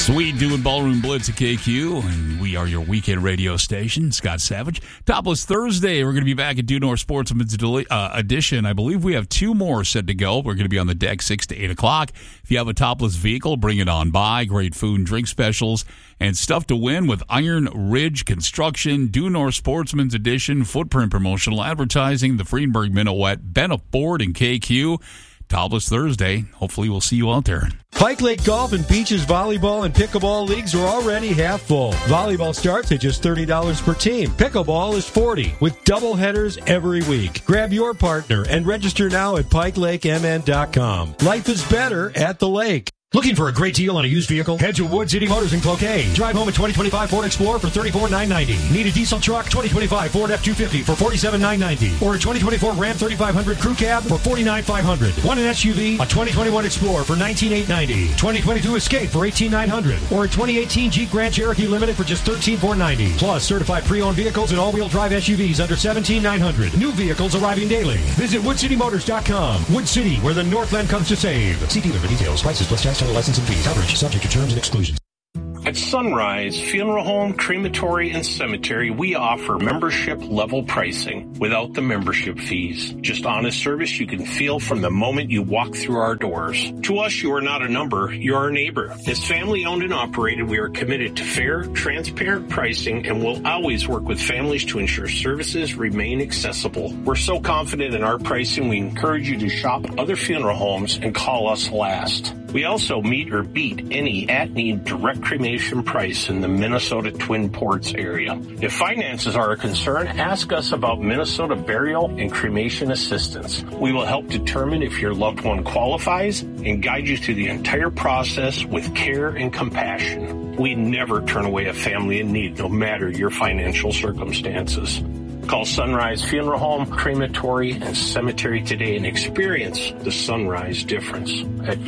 Sweet doing Ballroom Blitz at KQ, and we are your weekend radio station. Scott Savage. Topless Thursday, we're going to be back at Due North Sportsman's Edition. I believe we have 2 more set to go. We're going to be on the deck 6 to 8 o'clock. If you have a topless vehicle, bring it on by. Great food and drink specials and stuff to win with Iron Ridge Construction, Due North Sportsman's Edition, Footprint Promotional Advertising, the Freenberg Minuet, Bennett Ford, and KQ. Topless Thursday. Hopefully we'll see you out there. Pike Lake Golf and Beaches volleyball and pickleball leagues are already half full. Volleyball starts at just $30 per team. Pickleball is $40 with double headers every week. Grab your partner and register now at PikeLakeMN.com. Life is better at the lake. Looking for a great deal on a used vehicle? Head to Wood City Motors in Cloquet. Drive home a 2025 Ford Explorer for $34,990. Need a diesel truck? 2025 Ford F-250 for $47,990. Or a 2024 Ram 3500 Crew Cab for $49,500. Want an SUV? A 2021 Explorer for $19,890. 2022 Escape for $18,900. Or a 2018 Jeep Grand Cherokee Limited for just $13,490. Plus certified pre-owned vehicles and all-wheel drive SUVs under $17,900. New vehicles arriving daily. Visit WoodCityMotors.com. Wood City, where the Northland comes to save. See dealer for details. Prices plus tax, title, license, and fees. Coverage subject to terms and exclusions. At Sunrise Funeral Home, Crematory, and Cemetery, we offer membership-level pricing without the membership fees. Just honest service you can feel from the moment you walk through our doors. To us, you are not a number, you're our neighbor. As family-owned and operated, we are committed to fair, transparent pricing and will always work with families to ensure services remain accessible. We're so confident in our pricing, we encourage you to shop other funeral homes and call us last. We also meet or beat any at-need direct cremation price in the Minnesota Twin Ports area. If finances are a concern, ask us about Minnesota burial and cremation assistance. We will help determine if your loved one qualifies and guide you through the entire process with care and compassion. We never turn away a family in need, no matter your financial circumstances. Call Sunrise Funeral Home, Crematory, and Cemetery today and experience the Sunrise difference at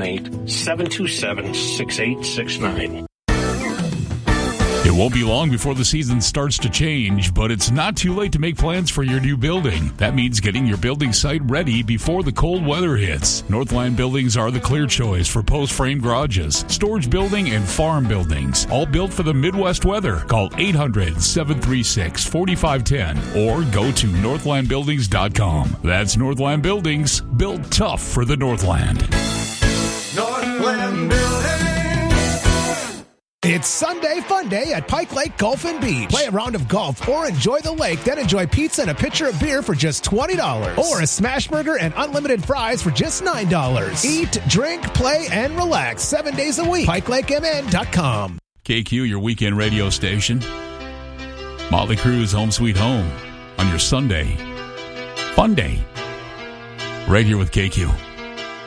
218-727-6869. It won't be long before the season starts to change, but it's not too late to make plans for your new building. That means getting your building site ready before the cold weather hits. Northland Buildings are the clear choice for post-frame garages, storage building, and farm buildings. All built for the Midwest weather. Call 800-736-4510 or go to northlandbuildings.com. That's Northland Buildings, built tough for the Northland. Northland Buildings. It's Sunday Fun Day at Pike Lake Golf and Beach. Play a round of golf or enjoy the lake, then enjoy pizza and a pitcher of beer for just $20. Or a smash burger and unlimited fries for just $9. Eat, drink, play, and relax 7 days a week. PikeLakeMN.com. KQ, your weekend radio station. Motley Crue's Home Sweet Home on your Sunday Fun Day. Right here with KQ.